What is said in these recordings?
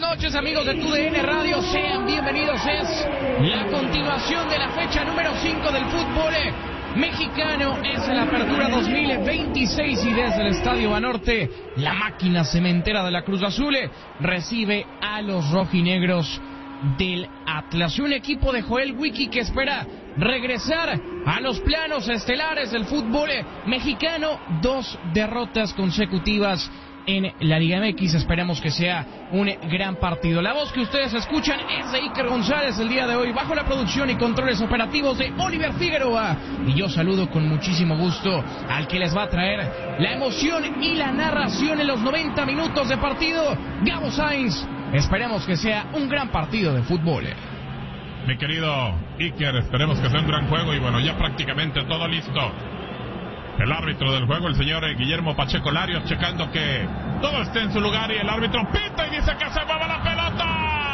noches, amigos de TUDN Radio, sean bienvenidos. Es la continuación de la fecha número 5 del fútbol mexicano. Es la apertura 2026 y desde el Estadio Banorte, la máquina cementera de la Cruz Azul recibe a los rojinegros del Atlas. Un equipo de Joel Wiki que espera regresar a los planos estelares del fútbol mexicano. 2 derrotas consecutivas en la Liga MX. Esperemos que sea un gran partido. La voz que ustedes escuchan es de Iker González el día de hoy, bajo la producción y controles operativos de Oliver Figueroa. Y yo saludo con muchísimo gusto al que les va a traer la emoción y la narración en los 90 minutos de partido, Gabo Sainz. Esperemos que sea un gran partido de fútbol. Mi querido Iker, esperemos que sea un gran juego y bueno, ya prácticamente todo listo. El árbitro del juego, el señor Guillermo Pacheco Larios, checando que todo esté en su lugar y el árbitro pita y dice que se mueva la pelota.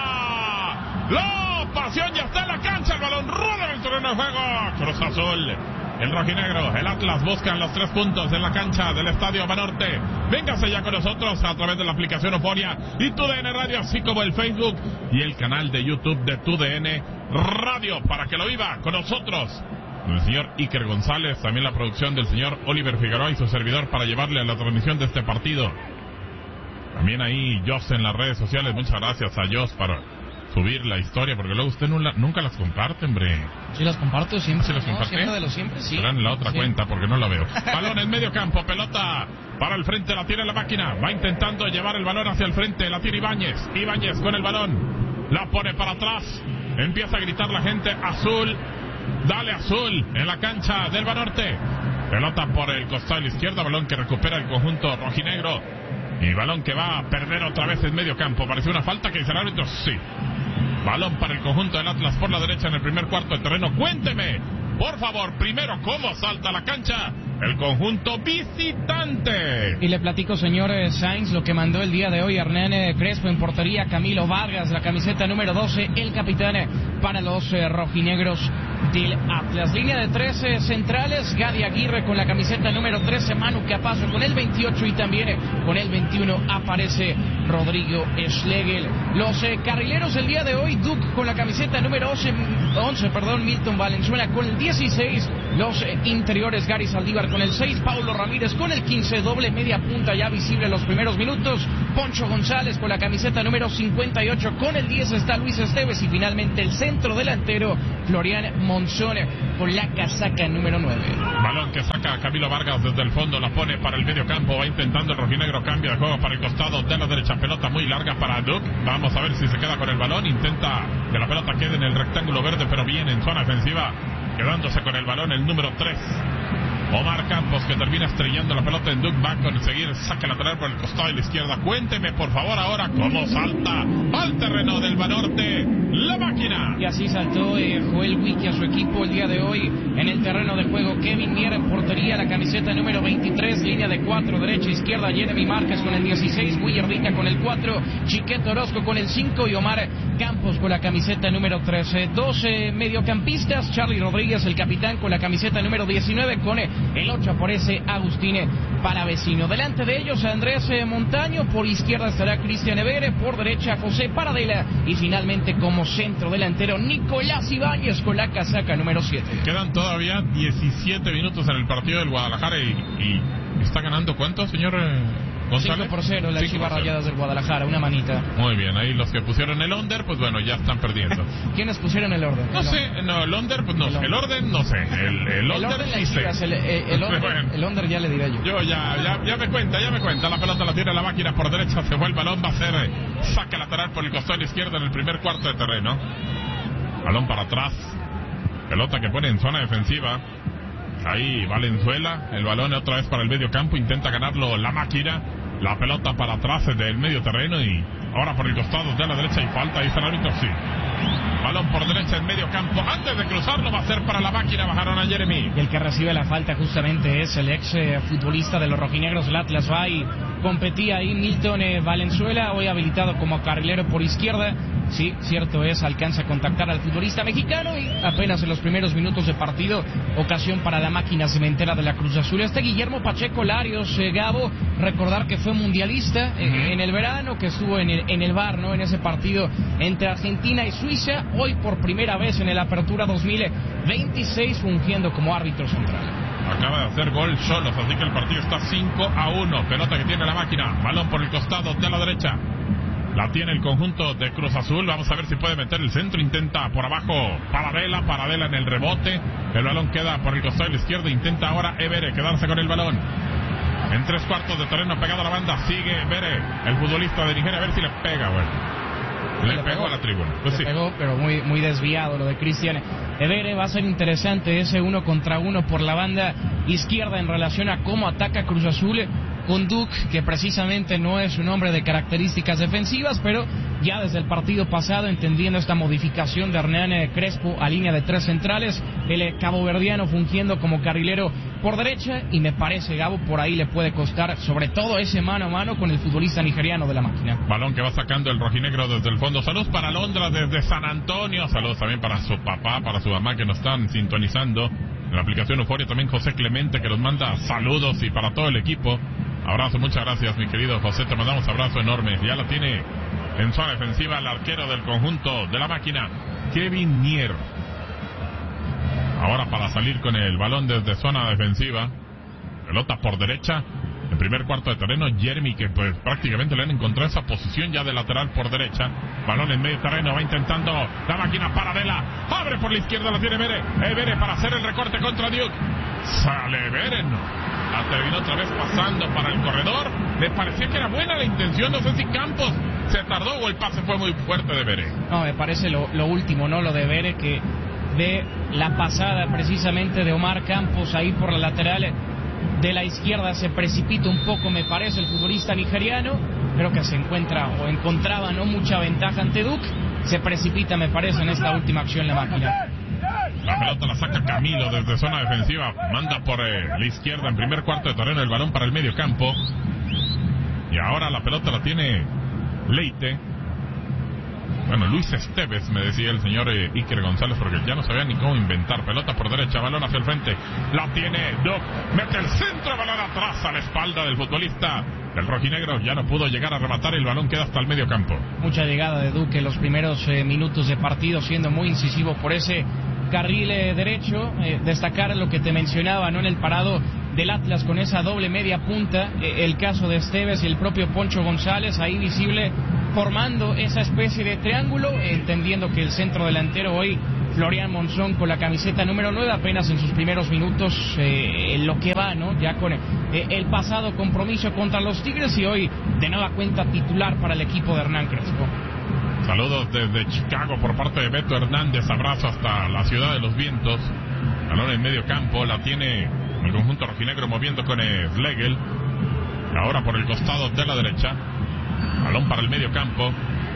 La pasión ya está en la cancha, el balón rueda en el terreno de juego. Cruz Azul, el rojinegro, el Atlas buscan los 3 puntos en la cancha del Estadio Banorte. Véngase ya con nosotros a través de la aplicación Euforia y TUDN Radio, así como el Facebook y el canal de YouTube de TUDN Radio, para que lo viva con nosotros el señor Iker González, también la producción del señor Oliver Figueroa y su servidor para llevarle a la transmisión de este partido. También ahí Jos en las redes sociales, muchas gracias a Jos para subir la historia, porque luego usted nunca las comparte, hombre. Sí las comparto siempre. ¿Sí las comparte? Siempre de los siempre, sí. Será en la otra cuenta, porque no la veo. Balón en medio campo, pelota para el frente, la tiene la máquina, va intentando llevar el balón hacia el frente, la tiene Ibáñez. Ibáñez con el balón, la pone para atrás, empieza a gritar la gente, azul. Dale azul en la cancha del Banorte. Pelota por el costado de la izquierda, balón que recupera el conjunto rojinegro. Y balón que va a perder otra vez en medio campo. Parece una falta que dice el árbitro, sí. Balón para el conjunto del Atlas por la derecha en el primer cuarto de terreno. Cuénteme, por favor, primero cómo salta la cancha el conjunto visitante. Y le platico, señor Sainz, lo que mandó el día de hoy Hernán Crespo en portería, Camilo Vargas, la camiseta número 12, el capitán para los rojinegros del Atlas. Línea de 13 centrales, Gadi Aguirre con la camiseta número 13, Manu Capazo con el 28 y también con el 21 aparece Rodrigo Schlegel. Los carrileros el día de hoy, Duke con la camiseta número 11, Milton Valenzuela con el 16, los interiores Gary Saldívar con el 6, Paulo Ramírez con el 15, doble media punta ya visible en los primeros minutos, Poncho González con la camiseta número 58, con el 10 está Luis Esteves y finalmente el centro delantero Florian Monzón con la casaca número 9. Balón que saca Camilo Vargas desde el fondo, la pone para el medio campo, va intentando el rojinegro, cambio de juego para el costado de la derecha, pelota muy larga para Duke, vamos a ver si se queda con el balón, intenta que la pelota quede en el rectángulo verde, pero bien en zona defensiva, quedándose con el balón el número 3. Omar Campos, que termina estrellando la pelota en Duke, va a conseguir saque lateral por el costado de la izquierda. Cuénteme por favor ahora cómo salta al terreno del Banorte la máquina. Y así saltó Joel Wiki a su equipo el día de hoy en el terreno de juego. Kevin Miera en portería, la camiseta número 23, línea de 4, derecha, izquierda, Jeremy Márquez con el 16, Willardita con el 4, Chiquete Orozco con el 5 y Omar Campos con la camiseta número 13. 12 mediocampistas, Charly Rodríguez, el capitán, con la camiseta número 19, con el 8 aparece Agustín Palavecino. Delante de ellos Andrés Montaño, por izquierda estará Cristian Evere, por derecha José Paradela y finalmente como centro delantero Nicolás Ibáñez con la casaca número 7. Quedan todavía 17 minutos en el partido del Guadalajara y está ganando ¿cuánto, señor González? 5-0 las Chivas Rayadas del Guadalajara, una manita. Muy bien, ahí los que pusieron el under, pues bueno, ya están perdiendo. ¿Quiénes pusieron el orden? No sé, no, el under, pues no sé, el orden no sé, el under sí sé. El under ya le diré yo. Yo ya me cuenta, la pelota la tiene la máquina por derecha, se fue el balón, va a ser saque lateral por el costado izquierdo en el primer cuarto de terreno. Balón para atrás, pelota que pone en zona defensiva. Ahí Valenzuela, el balón otra vez para el medio campo, intenta ganarlo la máquina, la pelota para atrás del medio terreno y ahora por el costado de la derecha y falta, dice el árbitro, sí. Balón por derecha en medio campo, antes de cruzarlo va a ser para la máquina, bajaron a Jeremy. Y el que recibe la falta justamente es el ex futbolista de los rojinegros del Atlas, va y competía ahí Milton Valenzuela, hoy habilitado como carrilero por izquierda. Sí, cierto es, alcanza a contactar al futbolista mexicano y apenas en los primeros minutos de partido, ocasión para la máquina cementera de la Cruz Azul. Guillermo Pacheco Larios, Gabo, recordar que fue mundialista en el verano, que estuvo en el VAR, ¿no? En ese partido entre Argentina y Suiza, hoy por primera vez en el Apertura 2026 fungiendo como árbitro central. Acaba de hacer gol Xolos, así que el partido está 5-1. Pelota que tiene la máquina, balón por el costado de la derecha. La tiene el conjunto de Cruz Azul. Vamos a ver si puede meter el centro. Intenta por abajo Paradela en el rebote. El balón queda por el costado de la izquierda. Intenta ahora Evere quedarse con el balón. En 3/4 de terreno pegado a la banda. Sigue Evere, el futbolista de Nigeria. A ver si le pega, bueno. Le pegó a la tribuna. Pues sí. Pegó, pero muy desviado lo de Cristian Evere. Va a ser interesante ese 1 contra 1 por la banda izquierda en relación a cómo ataca Cruz Azul con Duke, que precisamente no es un hombre de características defensivas, pero ya desde el partido pasado, entendiendo esta modificación de Hernán Crespo a línea de 3 centrales, el caboverdiano fungiendo como carrilero por derecha, y me parece, Gabo, por ahí le puede costar, sobre todo ese mano a mano con el futbolista nigeriano de la máquina. Balón que va sacando el rojinegro desde el fondo. Saludos para Londra desde San Antonio. Saludos también para su papá, para su mamá que nos están sintonizando en la aplicación Euforia. También José Clemente que nos manda saludos, y para todo el equipo. Abrazo, muchas gracias mi querido José, te mandamos abrazo enorme. Ya la tiene en zona defensiva el arquero del conjunto de la máquina, Kevin Mier. Ahora para salir con el balón desde zona defensiva, pelota por derecha, en primer cuarto de terreno, Jeremy, que pues prácticamente le han encontrado esa posición ya de lateral por derecha. Balón en medio terreno, va intentando la máquina Paradela, abre por la izquierda, la tiene Evere para hacer el recorte contra Duke. Sale Evere, no. La terminó otra vez pasando para el corredor. Me parecía que era buena la intención, no sé si Campos se tardó o el pase fue muy fuerte de Evere. No, me parece lo último, ¿no? Lo de Evere, que ve la pasada precisamente de Omar Campos ahí por la lateral de la izquierda, se precipita un poco, me parece, el futbolista nigeriano. Creo que se encontraba no mucha ventaja ante Duke. Se precipita, me parece, en esta última acción la máquina. La pelota la saca Camilo desde zona defensiva, manda por la izquierda en primer cuarto de terreno, el balón para el medio campo. Y ahora la pelota la tiene Leite. Bueno, Luis Esteves, me decía el señor Iker González, porque ya no sabía ni cómo inventar. Pelota por derecha, balón hacia el frente, la tiene Duke, mete el centro, balón atrás a la espalda del futbolista del rojinegro. Ya no pudo llegar a rematar, el balón queda hasta el medio campo. Mucha llegada de Duke en los primeros minutos de partido, siendo muy incisivo por ese carril derecho. Destacar lo que te mencionaba, ¿no? En el parado del Atlas con esa doble media punta, el caso de Esteves y el propio Poncho González ahí visible formando esa especie de triángulo, entendiendo que el centro delantero hoy, Florian Monzón, con la camiseta número 9, apenas en sus primeros minutos en lo que va, ¿no? Ya con el pasado compromiso contra los Tigres, y hoy de nueva cuenta titular para el equipo de Hernán Crespo. Saludos desde Chicago por parte de Beto Hernández, abrazo hasta la ciudad de los vientos. Balón en medio campo, la tiene el conjunto rojinegro moviendo con Schlegel. Ahora por el costado de la derecha, balón para el medio campo.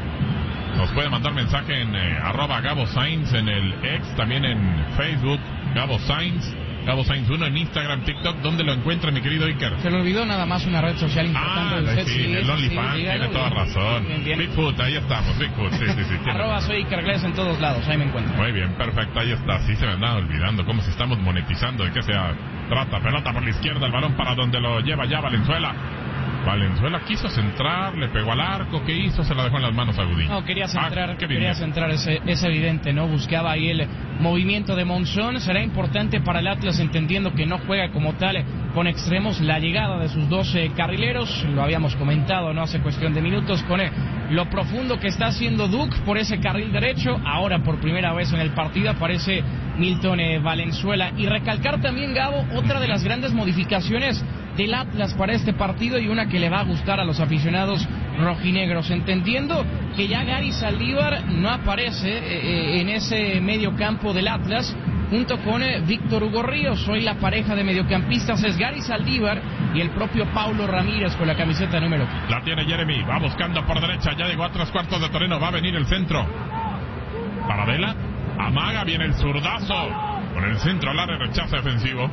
Nos puede mandar mensaje en arroba Gabo Sainz en el X, también en Facebook, Gabo Sainz 1 en Instagram, TikTok. ¿Dónde lo encuentra mi querido Iker? Se le olvidó nada más una red social importante. Sí, el OnlyFans, tiene toda razón. Bien. Bigfoot, ahí estamos, Bigfoot, sí. Arroba soy Iker Gles en todos lados, ahí me encuentro. Muy bien, perfecto, ahí está. Sí, se me andaba olvidando cómo se estamos monetizando, de qué se trata. Pelota por la izquierda, el balón para donde lo lleva ya Valenzuela. Valenzuela quiso centrar, le pegó al arco, ¿qué hizo? Se la dejó en las manos a Gudín. No, quería centrar, es evidente, ¿no? Buscaba ahí el movimiento de Monzón. Será importante para el Atlas, entendiendo que no juega como tal con extremos, la llegada de sus 12 carrileros, lo habíamos comentado, ¿no? Hace cuestión de minutos, con lo profundo que está haciendo Duke por ese carril derecho. Ahora por primera vez en el partido aparece Milton Valenzuela. Y recalcar también, Gabo, otra de las grandes modificaciones del Atlas para este partido, y una que le va a gustar a los aficionados rojinegros, entendiendo que ya Gary Saldívar no aparece en ese medio campo del Atlas junto con Víctor Hugo Ríos. Hoy la pareja de mediocampistas es Gary Saldívar y el propio Paulo Ramírez con la camiseta número. La tiene Jeremy, va buscando por derecha, ya llegó a 3/4 de terreno, va a venir el centro. Paradela, amaga, viene el zurdazo con el centro al área, rechazo defensivo.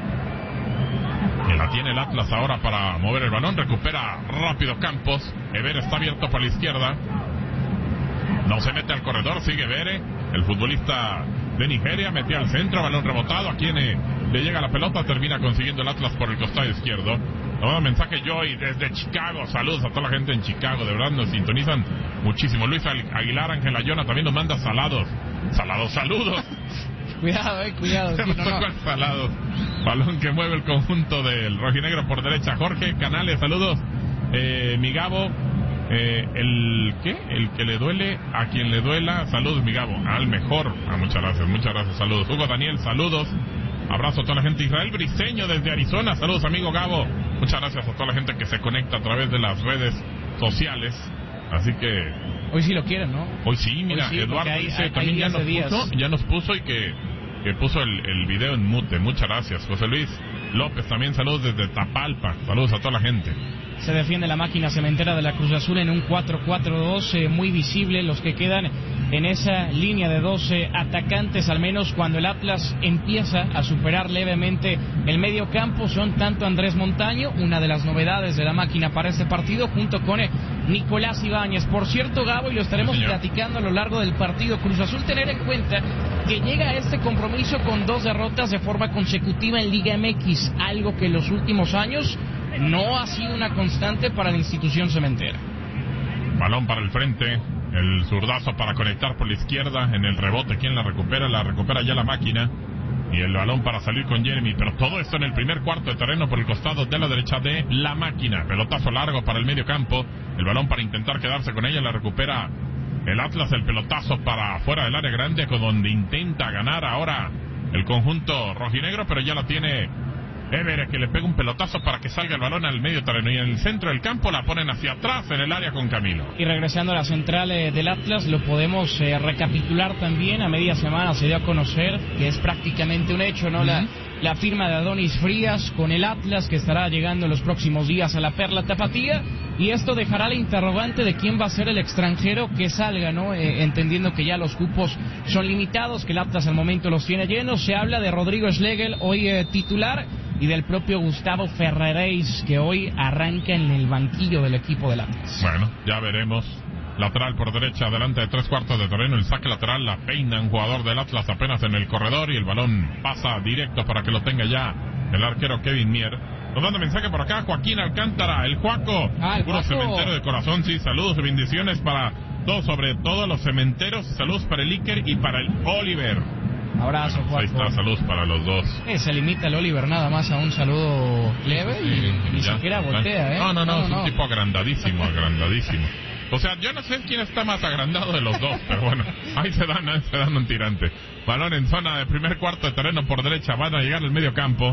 Que la tiene el Atlas ahora para mover el balón, recupera rápido Campos. Evere está abierto por la izquierda. No se mete al corredor, sigue Bere, el futbolista de Nigeria, metió al centro, balón rebotado, a quien le llega la pelota, termina consiguiendo el Atlas por el costado izquierdo. Nos manda mensaje Joy desde Chicago, saludos a toda la gente en Chicago, de verdad nos sintonizan muchísimo. Luis Aguilar, Ángela Yona también nos manda saludos. Cuidado. Salados. Balón que mueve el conjunto del rojinegro por derecha. Jorge Canales, saludos. Mi Gabo, el que le duele a quien le duela, saludos mi Gabo, al mejor. Muchas gracias, saludos. Hugo Daniel, saludos. Abrazo a toda la gente. Israel Briceño desde Arizona, saludos amigo Gabo. Muchas gracias a toda la gente que se conecta a través de las redes sociales. Así que hoy sí lo quieren, ¿no? Hoy sí, mira, sí, Eduardo dice también ya nos puso y que puso el video en mute. Muchas gracias. José Luis López también, saludos desde Tapalpa. Saludos a toda la gente. Se defiende la máquina cementera de la Cruz Azul en un 4-4-2 muy visible. Los que quedan en esa línea de 12 atacantes, al menos cuando el Atlas empieza a superar levemente el medio campo, son tanto Andrés Montaño, una de las novedades de la máquina para este partido, junto con Nicolás Ibáñez. Por cierto, Gabo, y lo estaremos platicando a lo largo del partido, Cruz Azul tener en cuenta que llega a este compromiso con 2 derrotas de forma consecutiva en Liga MX, algo que en los últimos años no ha sido una constante para la institución cementera. Balón para el frente, el zurdazo para conectar por la izquierda, en el rebote, ¿quién la recupera? La recupera ya la máquina, y el balón para salir con Jeremy, pero todo esto en el primer cuarto de terreno por el costado de la derecha de la máquina. Pelotazo largo para el medio campo, el balón para intentar quedarse con ella, la recupera el Atlas, el pelotazo para fuera del área grande, con donde intenta ganar ahora el conjunto rojinegro, pero ya la tiene Ever, que le pega un pelotazo para que salga el balón al medio terreno, y en el centro del campo la ponen hacia atrás en el área con Camilo. Y regresando a la central del Atlas, lo podemos recapitular también. A media semana se dio a conocer que es prácticamente un hecho, ¿no? La firma de Adonis Frías con el Atlas, que estará llegando en los próximos días a la Perla Tapatía, y esto dejará la interrogante de quién va a ser el extranjero que salga, ¿no? Entendiendo que ya los cupos son limitados, que el Atlas al momento los tiene llenos. Se habla de Rodrigo Schlegel, hoy titular, y del propio Gustavo Ferrereis, que hoy arranca en el banquillo del equipo del Atlas. Bueno, ya veremos. Lateral por derecha, adelante de 3/4 de terreno, el saque lateral, la peina un jugador del Atlas apenas en el corredor, y el balón pasa directo para que lo tenga ya el arquero Kevin Mier. Nos manda mensaje por acá Joaquín Alcántara, el Juaco, puro cementero de corazón, sí, saludos y bendiciones para todos, sobre todo los cementeros, saludos para el Iker y para el Oliver. Abrazo, Juaco. Ahí está, saludos para los dos. Se limita el Oliver nada más a un saludo leve y ni siquiera voltea, ¿eh? No, es un tipo agrandadísimo. O sea, yo no sé quién está más agrandado de los dos, pero bueno, ahí se dan un tirante. Balón en zona de primer cuarto de terreno por derecha, van a llegar al medio campo.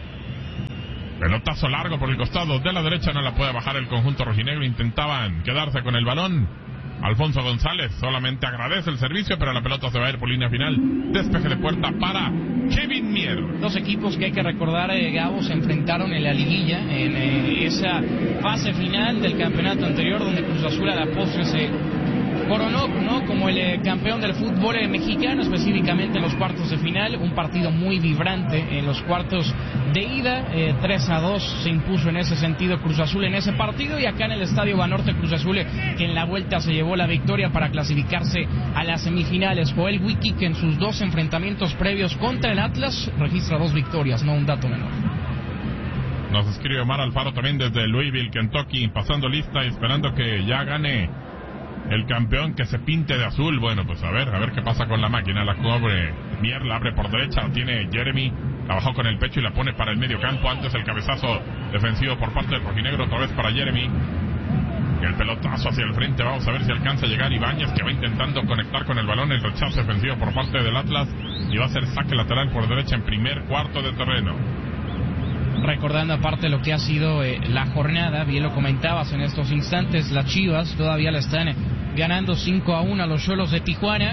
Pelotazo largo por el costado de la derecha, no la puede bajar el conjunto rojinegro, intentaban quedarse con el balón. Alfonso González solamente agradece el servicio, pero la pelota se va a ir por línea final. Despeje de puerta para Kevin Mier. Dos equipos que hay que recordar, Gabo, se enfrentaron en la liguilla, en esa fase final del campeonato anterior, donde Cruz Azul a la postre se coronó, ¿no?, como el campeón del fútbol mexicano, específicamente en los cuartos de final. Un partido muy vibrante en los cuartos de ida, 3-2 se impuso en ese sentido Cruz Azul en ese partido, y acá en el Estadio Banorte Cruz Azul, que en la vuelta se llevó la victoria para clasificarse a las semifinales. Joel Wiki, que en sus 2 enfrentamientos previos contra el Atlas registra 2 victorias, no un dato menor. Nos escribe Omar Alfaro también desde Louisville, Kentucky, pasando lista y esperando que ya gane el campeón, que se pinte de azul. Bueno, pues a ver qué pasa con la máquina. La cobre Mier, la abre por derecha, tiene Jeremy, la bajó con el pecho y la pone para el medio campo. Antes el cabezazo defensivo por parte del rojinegro, otra vez para Jeremy. El pelotazo hacia el frente, vamos a ver si alcanza a llegar Ibáñez, que va intentando conectar con el balón. El rechazo defensivo por parte del Atlas, y va a ser saque lateral por derecha en primer cuarto de terreno. Recordando aparte lo que ha sido la jornada, bien lo comentabas en estos instantes, las Chivas todavía la están ganando 5-1 a los Xolos de Tijuana.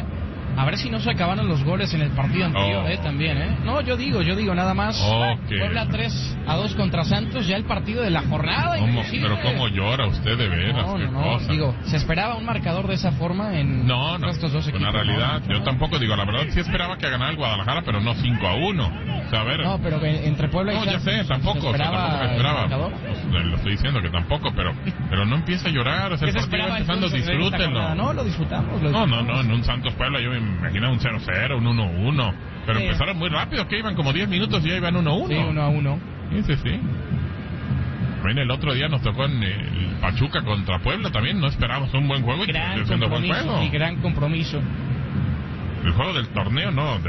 A ver si no se acabaron los goles en el partido anterior, también, No, yo digo nada más. Puebla 3-2 contra Santos, ya el partido de la jornada. Pero cómo llora usted de veras. No, digo, ¿se esperaba un marcador de esa forma en estos dos equipos? En la realidad, yo tampoco digo, la verdad sí esperaba que ganara el Guadalajara, pero no 5-1. O sea, a ver. No, pero entre Puebla y Santos. No, ya sé, tampoco. Esperaba. Pues, lo estoy diciendo que tampoco, pero no empieza a llorar. O sea, el partido va empezando, disfrútenlo. No, lo disfrutamos. No, en un Santos Puebla yo me imaginaba un 0-0, un 1-1. Pero empezaron muy rápido, que iban como 10 minutos y ya iban 1-1. Sí, 1-1. Sí. Bueno, el otro día nos tocó en el Pachuca contra Puebla también, no esperábamos un buen juego. Gran compromiso. El juego del torneo,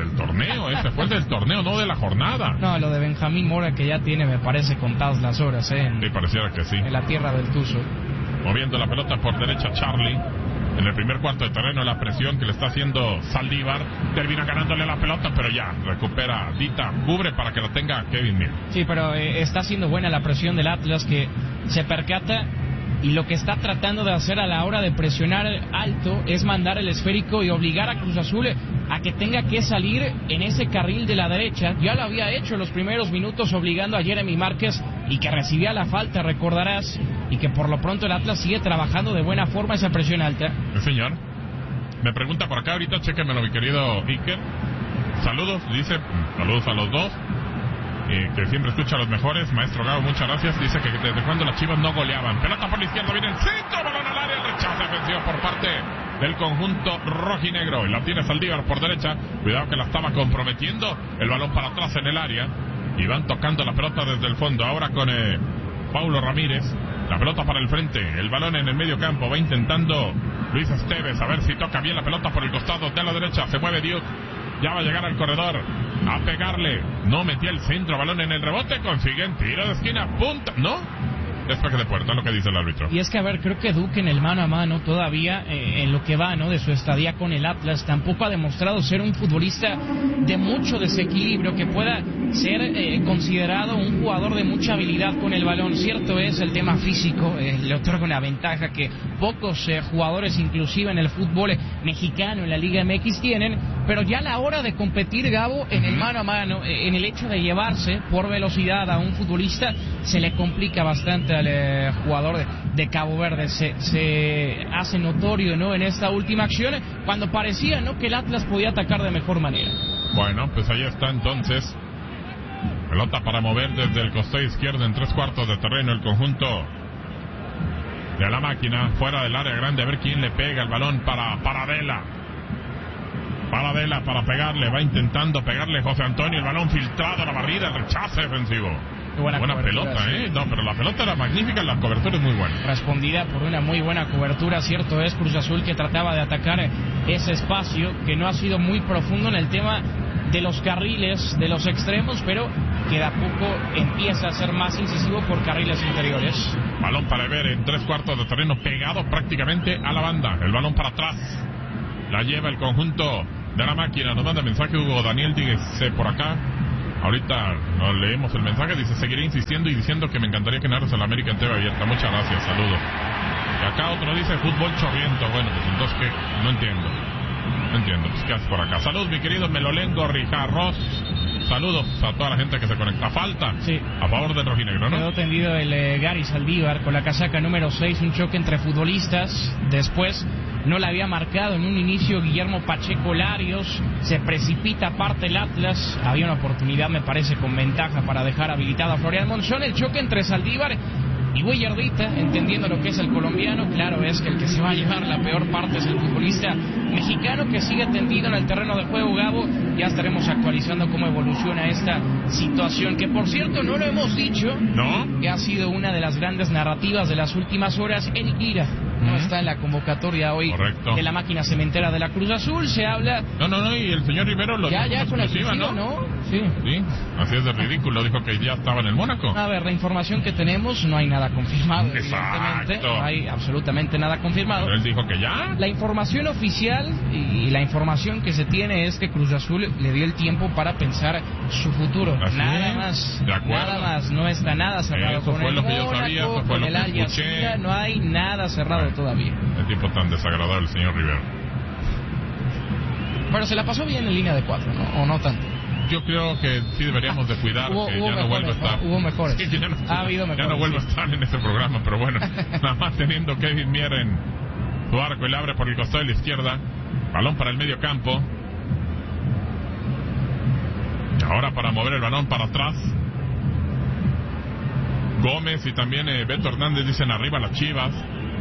ese fue el del torneo, no de la jornada. No, lo de Benjamín Mora que ya tiene, me parece, contadas las horas, Sí, pareciera que sí. En la tierra del Tuzo. Moviendo la pelota por derecha Charlie. En el primer cuarto de terreno, la presión que le está haciendo Saldívar, termina ganándole la pelota, pero ya recupera Dita, cubre para que la tenga Kevin Mir. Sí, pero está siendo buena la presión del Atlas, que se percata y lo que está tratando de hacer a la hora de presionar alto es mandar el esférico y obligar a Cruz Azul a que tenga que salir en ese carril de la derecha. Ya lo había hecho en los primeros minutos obligando a Jeremy Márquez y que recibía la falta, recordarás, y que por lo pronto el Atlas sigue trabajando de buena forma esa presión alta. Sí, señor. Me pregunta por acá ahorita, chéquemelo mi querido Iker. Saludos, dice, saludos a los dos. Que siempre escucha a los mejores. Maestro Gabo, muchas gracias. Dice que desde cuando las Chivas no goleaban. Pelota por la izquierda, viene el centro, balón al área, rechazo defensivo por parte del conjunto rojinegro. Y la tiene Saldívar por derecha. Cuidado que la estaba comprometiendo. El balón para atrás en el área. Y van tocando la pelota desde el fondo. Ahora con Paulo Ramírez. La pelota para el frente. El balón en el medio campo. Va intentando Luis Esteves. A ver si toca bien la pelota por el costado de la derecha. Se mueve Duke. Ya va a llegar al corredor a pegarle. No metía el centro, balón en el rebote. Consiguen tiro de esquina, punta. ¿No? Despeje de puerta, lo que dice el árbitro. Y es que, a ver, creo que Duque en el mano a mano todavía, en lo que va, ¿no?, de su estadía con el Atlas, tampoco ha demostrado ser un futbolista de mucho desequilibrio, que pueda ser considerado un jugador de mucha habilidad con el balón. Cierto es, el tema físico le otorga una ventaja que pocos jugadores, inclusive en el fútbol mexicano, en la Liga MX, tienen, pero ya a la hora de competir, Gabo, en el mano a mano, en el hecho de llevarse por velocidad a un futbolista, se le complica bastante al jugador de Cabo Verde. Se hace notorio, ¿no?, en esta última acción, cuando parecía, ¿no?, que el Atlas podía atacar de mejor manera. Bueno, pues ahí está entonces. Pelota para mover desde el costado izquierdo en 3/4 de terreno el conjunto de la máquina, fuera del área grande, a ver quién le pega el balón para Paradela. Paradela para pegarle, va intentando pegarle José Antonio, el balón filtrado a la barrida, el rechazo defensivo. Buena pelota, sí. No, pero la pelota era magnífica, la cobertura es muy buena. Respondida por una muy buena cobertura. Cierto es, Cruz Azul, que trataba de atacar ese espacio, que no ha sido muy profundo en el tema de los carriles, de los extremos, pero que de a poco empieza a ser más incisivo por carriles interiores. Balón para Ever en 3/4 de terreno, pegado prácticamente a la banda. El balón para atrás, la lleva el conjunto de la máquina. Nos manda mensaje Hugo Daniel, dígase por acá. Ahorita nos leemos el mensaje, dice: seguiré insistiendo y diciendo que me encantaría que narres el América en TV abierta. Muchas gracias, saludos. Y acá otro dice fútbol chorriento. Bueno, pues entonces que no entiendo, pues qué haces por acá. Saludos, mi querido Melolengo Rijarros. Saludos a toda la gente que se conecta. Falta, sí, a favor del rojinegro, ¿no? Quedó tendido el Gary Saldívar con la casaca número 6, un choque entre futbolistas. Después no la había marcado en un inicio Guillermo Pacheco Larios, se precipita aparte el Atlas, había una oportunidad, me parece, con ventaja para dejar habilitado a Florian Monzón. El choque entre Saldívar y Willardita, entendiendo lo que es el colombiano. Claro es que el que se va a llevar la peor parte es el futbolista mexicano, que sigue tendido en el terreno de juego, Gabo. Ya estaremos actualizando cómo evoluciona esta situación, que por cierto no lo hemos dicho, ¿no?, que ha sido una de las grandes narrativas de las últimas horas. Eric Ira no está en la convocatoria hoy. Correcto. De la máquina cementera de la Cruz Azul. Se habla... No, y el señor Rivero lo ya con la exclusiva, ¿no? Sí, así es de ridículo, dijo que ya estaba en el Mónaco. A ver, la información que tenemos, no hay nada confirmado. Exacto. No hay absolutamente nada confirmado. Pero él dijo que ya. La información oficial y la información que se tiene es que Cruz Azul le dio el tiempo para pensar su futuro. Así nada es. Más. De acuerdo. Nada más. No está nada cerrado. Eso con fue el lo que yo Mónaco, sabía, eso fue lo el que Al escuché. Jazeera, no hay nada cerrado todavía. El tipo tan desagradable, el señor Rivero. Pero se la pasó bien en línea de 4, ¿no? ¿O no tanto? Yo creo que sí deberíamos de cuidar que ya no vuelva a estar. Hubo mejores. Sí, Ha habido mejores. Ya no vuelva a estar en ese programa, pero bueno, nada más teniendo Kevin Mier en su arco, él abre por el costado de la izquierda, balón para el medio campo. Ahora para mover el balón para atrás, Gómez y también Beto Hernández dicen arriba las Chivas.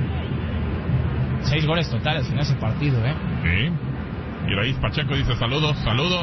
6 goles totales en ese partido, Sí. Y Raíz Pacheco dice saludos.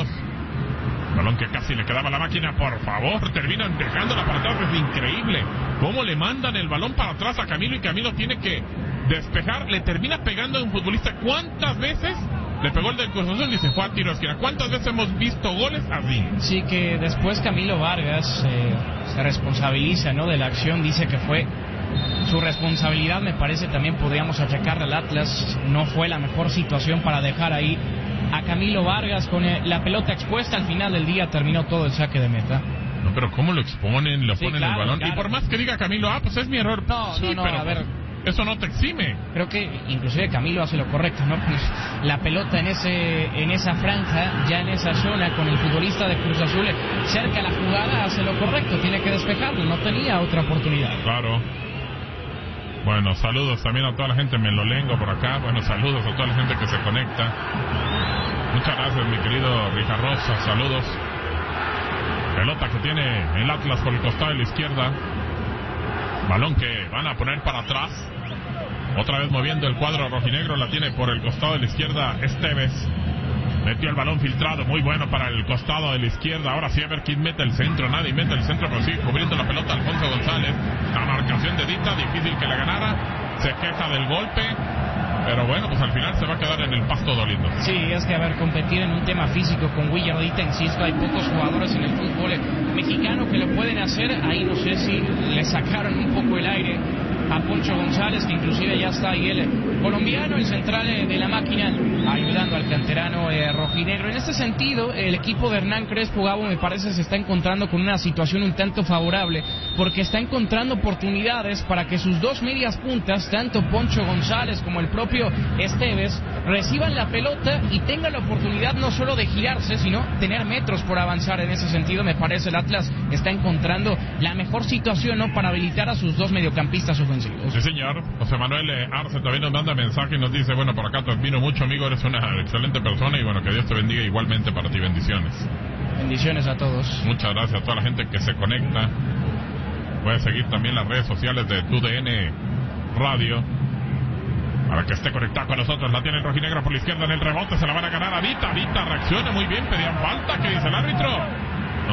Balón que casi le quedaba a la máquina, por favor, terminan dejándola para atrás, es increíble cómo le mandan el balón para atrás a Camilo y Camilo tiene que despejar, le termina pegando a un futbolista. ¿Cuántas veces le pegó el del Cruz Azul y se fue a tiro a esquina? ¿Cuántas veces hemos visto goles así? Sí, que después Camilo Vargas se responsabiliza, ¿no?, de la acción, dice que fue su responsabilidad. Me parece también podríamos achacarle al Atlas, no fue la mejor situación para dejar ahí a Camilo Vargas con la pelota expuesta. Al final del día terminó todo el saque de meta. No, pero ¿cómo lo exponen? Lo ponen claro, el balón. Claro. Y por más que diga Camilo, pues es mi error. No, pero a ver, eso no te exime. creo que inclusive Camilo hace lo correcto, ¿no? Pues la pelota en esa franja, ya en esa zona, con el futbolista de Cruz Azul cerca a la jugada, hace lo correcto, tiene que despejarlo, no tenía otra oportunidad. Claro. Bueno, saludos también a toda la gente Melolengo por acá. Bueno, saludos a toda la gente que se conecta. Muchas gracias, mi querido Rijarrosa, saludos. Pelota que tiene el Atlas por el costado de la izquierda. Balón que van a poner para atrás. Otra vez moviendo el cuadro rojinegro, la tiene por el costado de la izquierda Esteves. Metió el balón filtrado, muy bueno para el costado de la izquierda. Ahora sí, a ver quién mete el centro. Nadie mete el centro, pero sigue cubriendo la pelota Alfonso González. La marcación de Dita, difícil que la ganara. Se queja del golpe, pero bueno, pues al final se va a quedar en el pasto doliendo. Sí, es que, a ver, competir en un tema físico con Willardita, insisto, hay pocos jugadores en el fútbol mexicano que lo pueden hacer. Ahí no sé si le sacaron un poco el aire a Poncho González, que inclusive ya está ahí el colombiano, el central de la máquina, ayudando al canterano rojinegro. En este sentido, el equipo de Hernán Crespo, Gabo, me parece se está encontrando con una situación un tanto favorable, porque está encontrando oportunidades para que sus dos medias puntas, tanto Poncho González como el propio Esteves, reciban la pelota y tengan la oportunidad no solo de girarse, sino tener metros por avanzar. En ese sentido, me parece el Atlas está encontrando la mejor situación, ¿no?, para habilitar a sus dos mediocampistas ofensivos. Sí, señor. José Manuel Arce también nos manda mensaje y nos dice, bueno, por acá te admiro mucho, amigo, eres una excelente persona y bueno, que Dios te bendiga igualmente para ti, bendiciones. Bendiciones a todos. Muchas gracias a toda la gente que se conecta. Puedes seguir también las redes sociales de TUDN Radio para que esté conectado con nosotros. La tiene el rojinegro por la izquierda en el rebote, se la van a ganar a Dita. Dita reacciona muy bien, pedían falta, ¿qué dice el árbitro?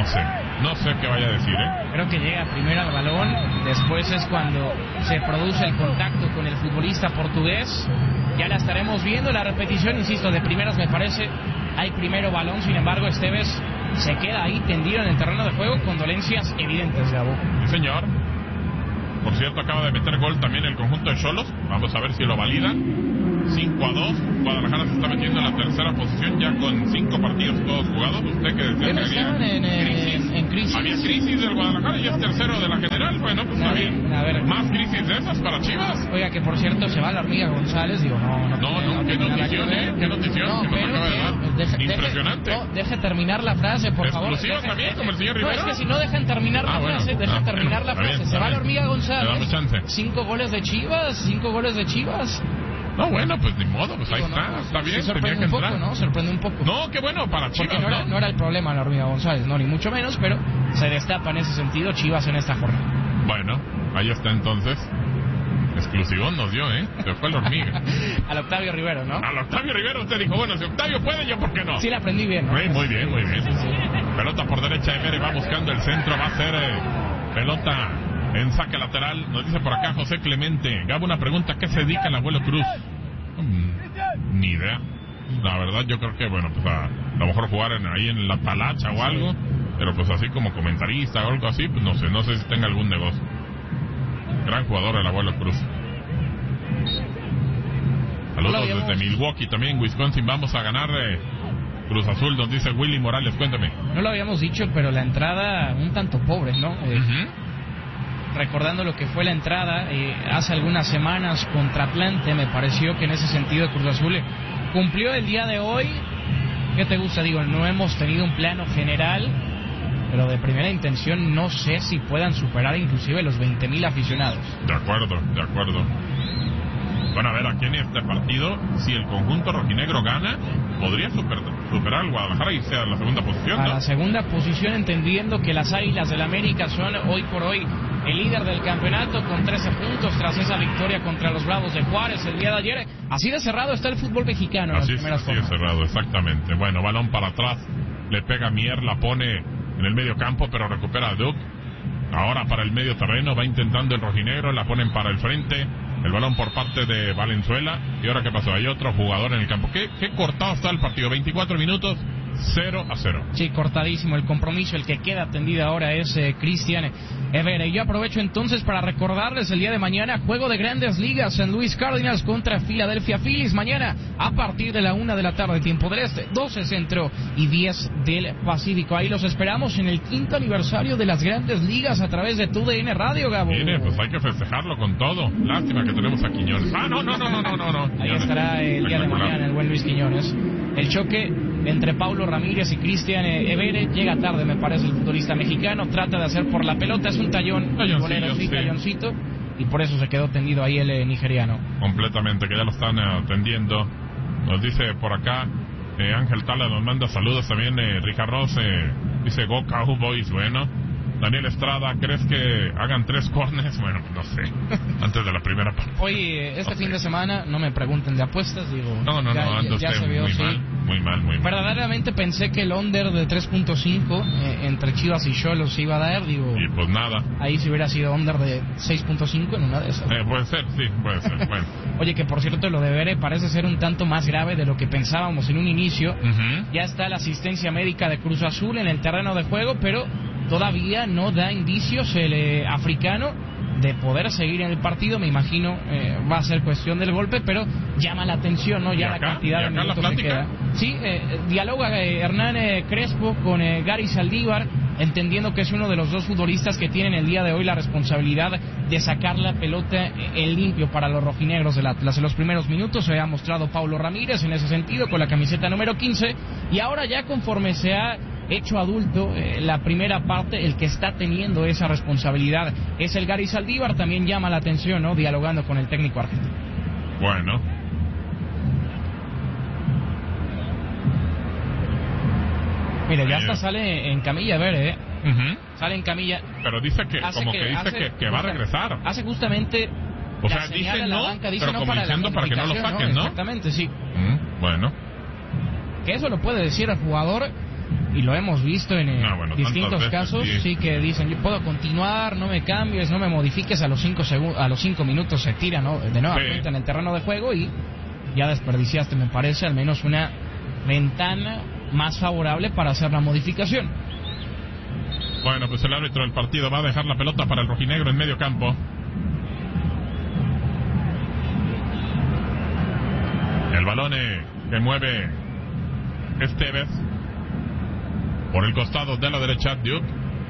No sé qué vaya a decir, Creo que llega primero al balón, después es cuando se produce el contacto con el futbolista portugués. Ya la estaremos viendo, la repetición, insisto, de primeras me parece, hay primero balón, sin embargo Esteves se queda ahí tendido en el terreno de juego con dolencias evidentes, Gabo. Sí, señor. Por cierto, acaba de meter gol también el conjunto de Xolos, vamos a ver si lo validan. 5-2, Guadalajara se está metiendo en la tercera posición ya con 5 partidos todos jugados. Usted que decía que había en crisis. Había crisis del Guadalajara y es tercero de la general. Bueno, pues está bien. A ver, más crisis de esas para Chivas. Oiga, que por cierto se va la hormiga González, digo, no, qué notición, qué notición, no, que nos acaba de dar. Impresionante. Deje terminar la frase, por favor. Exclusiva también, como el señor Rivera. No, es que si no dejan terminar la frase, terminar la frase. Se va la hormiga González. 5 goles de Chivas. No, bueno, pues ni modo, pues ahí está bien, tenía que entrar. Sorprende un poco. No, qué bueno para Chivas. Porque no era el problema la hormiga González, no, ni mucho menos, pero se destapa en ese sentido Chivas en esta jornada. Bueno, ahí está entonces. Exclusivón nos dio, Se fue la hormiga. Al Octavio Rivero, ¿no? Al Octavio Rivero usted dijo, bueno, si Octavio puede, yo por qué no. Sí, la aprendí bien, ¿no? Muy bien. Sí. Pelota por derecha de Mere, va buscando el centro, va a ser pelota en saque lateral. Nos dice por acá José Clemente. Gabo, una pregunta, ¿a qué se dedica el abuelo Cruz? Ni idea. La verdad yo creo que, bueno, pues a lo mejor jugar ahí en la talacha o algo, pero pues así como comentarista o algo así, pues no sé si tenga algún negocio. Gran jugador el abuelo Cruz. Saludos desde Milwaukee, también Wisconsin. Vamos a ganar Cruz Azul, nos dice Willy Morales, cuéntame. No lo habíamos dicho, pero la entrada un tanto pobre, ¿no? Recordando lo que fue la entrada hace algunas semanas contra Atlante, me pareció que en ese sentido Cruz Azul cumplió el día de hoy ¿qué te gusta? Digo, no hemos tenido un plano general, pero de primera intención no sé si puedan superar inclusive los 20,000 aficionados. De acuerdo. Bueno, a ver, aquí en este partido, si el conjunto rojinegro gana, podría superar al Guadalajara y irse a la segunda posición, ¿no? A la segunda posición, entendiendo que las Águilas del América son hoy por hoy el líder del campeonato con 13 puntos tras esa victoria contra los Bravos de Juárez el día de ayer. Así de cerrado está el fútbol mexicano en las primeras jornadas. Así de cerrado, exactamente. Bueno, balón para atrás, le pega Mier, la pone en el medio campo, pero recupera a Duke. Ahora para el medio terreno, va intentando el rojinegro, la ponen para el frente. El balón por parte de Valenzuela. ¿Y ahora qué pasó? Hay otro jugador en el campo. ¿Qué cortado está el partido? 24 minutos, 0-0. Sí, cortadísimo el compromiso. El que queda tendido ahora es Cristian Evere. Y yo aprovecho entonces para recordarles el día de mañana, juego de Grandes Ligas, San Luis Cardinals contra Philadelphia Phillies. Mañana a partir de la 1 de la tarde, tiempo del este, 12 centro y 10 del Pacífico. Ahí los esperamos en el 5º aniversario de las Grandes Ligas a través de TUDN Radio, Gabo. Mire, pues hay que festejarlo con todo. Lástima que tenemos a Quiñones. No. Ahí estará el día de mañana el buen Luis Quiñones. El choque entre Paulo Ramírez y Cristian Evere llega tarde, me parece, el futbolista mexicano. Trata de hacer por la pelota, es un talloncito, y por eso se quedó tendido ahí el nigeriano. Completamente, que ya lo están atendiendo. Nos dice por acá Ángel Tala, nos manda saludos también. Richard Ross dice Go Cowboys. Bueno, Daniel Estrada, ¿crees que hagan 3 corners? Bueno, no sé, antes de la primera parte. Oye, fin de semana, no me pregunten de apuestas, digo. No, ya se vio, muy mal. Verdaderamente pensé que el under de 3.5 entre Chivas y Xolos se iba a dar, digo. Y pues nada. Ahí si hubiera sido under de 6.5 en una de esas. Puede ser. Bueno. Oye, que por cierto lo de Evere parece ser un tanto más grave de lo que pensábamos en un inicio. Ya está la asistencia médica de Cruz Azul en el terreno de juego, pero todavía no da indicios el africano de poder seguir en el partido. Me imagino va a ser cuestión del golpe, pero llama la atención, ¿no? Ya la cantidad de minutos que queda. Sí, dialoga Hernán Crespo con Gary Saldívar, entendiendo que es uno de los dos futbolistas que tienen el día de hoy la responsabilidad de sacar la pelota en limpio para los rojinegros del Atlas. En los primeros minutos se ha mostrado Paulo Ramírez en ese sentido con la camiseta número 15, y ahora ya conforme se ha hecho adulto, la primera parte, el que está teniendo esa responsabilidad es el Gary Saldívar. También llama la atención, ¿no? Dialogando con el técnico argentino. Bueno. Mire, ya hasta sale en camilla, a ver, sale en camilla. Pero dice que, que va a regresar. Hace justamente. O sea, dice no, banca, dice pero no como diciendo para que no lo saquen, ¿no? Exactamente, sí. Bueno. Que eso lo puede decir el jugador, y lo hemos visto en distintos casos, sí, que dicen, yo puedo continuar, no me cambies, no me modifiques, a los 5 minutos se tira, ¿no? De nueva cuenta en el terreno de juego, y ya desperdiciaste, me parece, al menos una ventana más favorable para hacer la modificación. Bueno, pues el árbitro del partido va a dejar la pelota para el rojinegro en medio campo. El balón que mueve Esteves por el costado de la derecha, Duke.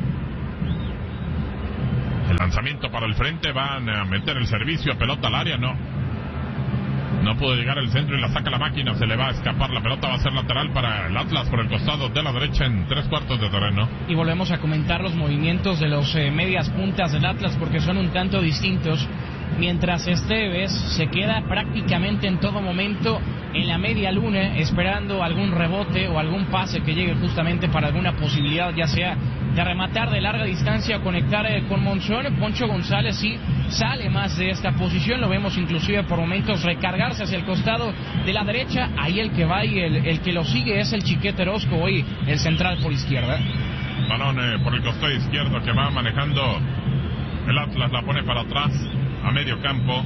El lanzamiento para el frente, van a meter el servicio, pelota al área, no pudo llegar al centro y la saca la máquina, se le va a escapar, la pelota va a ser lateral para el Atlas por el costado de la derecha en 3/4 de terreno. Y volvemos a comentar los movimientos de los medias puntas del Atlas, porque son un tanto distintos. Mientras Esteves se queda prácticamente en todo momento en la media luna, esperando algún rebote o algún pase que llegue justamente para alguna posibilidad, ya sea de rematar de larga distancia o conectar con Monzón. Poncho González sí sale más de esta posición, lo vemos inclusive por momentos recargarse hacia el costado de la derecha. Ahí el que va y el que lo sigue es el Chiquete Orozco, hoy el central por izquierda. Balón por el costado izquierdo que va manejando el Atlas, la pone para atrás a medio campo.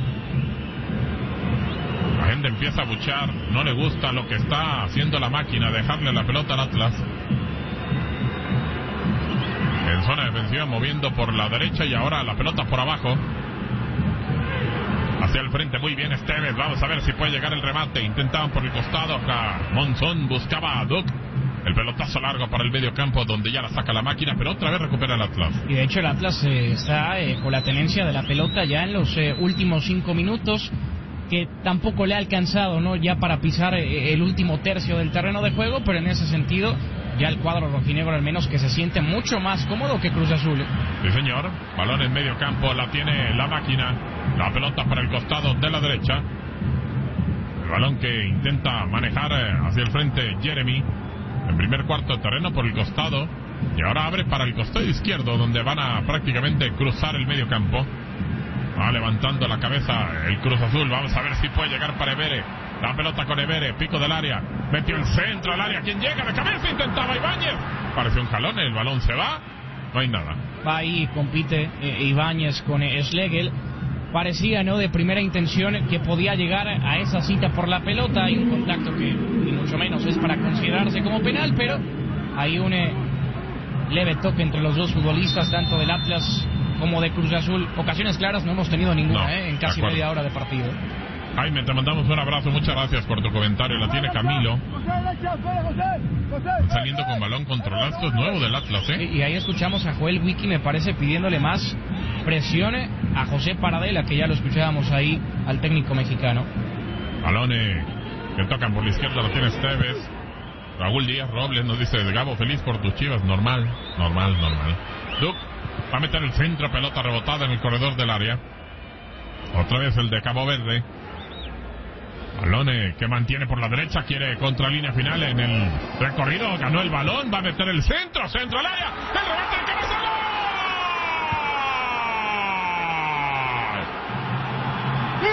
La gente empieza a buchar, no le gusta lo que está haciendo la máquina, dejarle la pelota al Atlas. En zona defensiva moviendo por la derecha y ahora la pelota por abajo. Hacia el frente, muy bien Esteves, vamos a ver si puede llegar el remate. Intentaban por el costado, acá Monzón buscaba a Duke. El pelotazo largo para el medio campo donde ya la saca la máquina, pero otra vez recupera el Atlas. Y de hecho el Atlas está con la tenencia de la pelota ya en los últimos 5 minutos. que tampoco le ha alcanzado, ¿no?, ya para pisar el último tercio del terreno de juego, pero en ese sentido ya el cuadro rojinegro al menos que se siente mucho más cómodo que Cruz Azul. Sí, señor. Balón en medio campo, la tiene la máquina. La pelota para el costado de la derecha. El balón que intenta manejar hacia el frente Jeremy. En primer cuarto de terreno por el costado. Y ahora abre para el costado izquierdo, donde van a prácticamente cruzar el medio campo. Va levantando la cabeza el Cruz Azul. Vamos a ver si puede llegar para Evere. La pelota con Evere, pico del área. Metió el centro al área. ¿Quién llega de cabeza? Intentaba Ibáñez. Pareció un jalón, el balón se va. No hay nada. Va ahí, compite Ibáñez con Schlegel. Parecía, ¿no?, de primera intención que podía llegar a esa cita por la pelota. Hay un contacto que ni mucho menos es para considerarse como penal, pero hay un leve toque entre los dos futbolistas, tanto del Atlas como de Cruz Azul. Ocasiones claras no hemos tenido ninguna, en casi media hora de partido. Jaime, te mandamos un abrazo, muchas gracias por tu comentario. La tiene Camilo. Saliendo con balón controlado, esto es nuevo del Atlas, Y ahí escuchamos a Joel Wiki, me parece, pidiéndole más presión a José Paradela, que ya lo escuchábamos ahí, al técnico mexicano. Balón que tocan por la izquierda, lo tiene Esteves. Raúl Díaz Robles nos dice: Gabo, feliz por tus Chivas. Normal. Duke va a meter el centro, pelota rebotada en el corredor del área. Otra vez el de Cabo Verde. Balón que mantiene por la derecha, quiere contralínea final en el recorrido, ganó el balón, va a meter el centro al área, el remate de cabeza.